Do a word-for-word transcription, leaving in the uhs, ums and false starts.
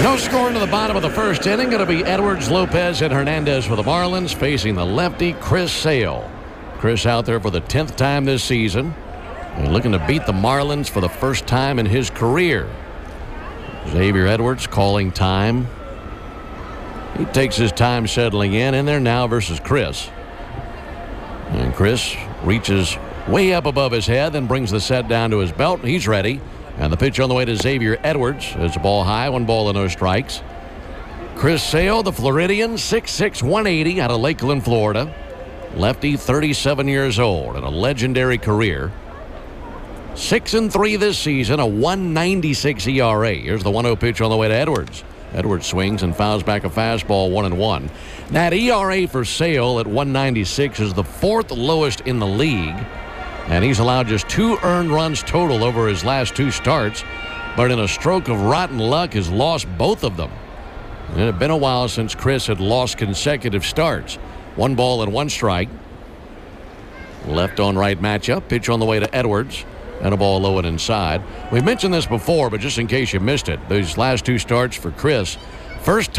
No score into the bottom of the first inning. Going to be Edwards, Lopez, and Hernandez for the Marlins facing the lefty Chris Sale. Chris out there for the tenth time this season and looking to beat the Marlins for the first time in his career. Xavier Edwards calling time. He takes his time settling in. In there now versus Chris. And Chris reaches way up above his head, then brings the set down to his belt. He's ready. And the pitch on the way to Xavier Edwards. It's a ball high, one ball and no strikes. Chris Sale, the Floridian, six six, one eighty out of Lakeland, Florida. Lefty, thirty-seven years old and a legendary career. Six and three this season, a one ninety-six E R A. Here's the one oh pitch on the way to Edwards. Edwards swings and fouls back a fastball, one and one. That E R A for Sale at one ninety-six is the fourth lowest in the league. And he's allowed just two earned runs total over his last two starts, but in a stroke of rotten luck has lost both of them. And it had been a while since Chris had lost consecutive starts. One ball and one strike. Left on right matchup. Pitch on the way to Edwards. And a ball low and inside. We've mentioned this before, but just in case you missed it, these last two starts for Chris, first time